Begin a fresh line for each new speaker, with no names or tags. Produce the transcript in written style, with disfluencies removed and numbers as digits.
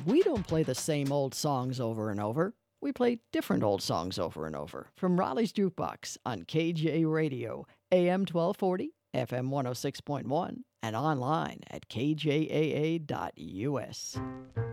We don't play the same old songs over and over. We play different old songs over and over from Raleigh's Jukebox on KJ Radio, AM 1240, FM 106.1, and online at kjaa.us.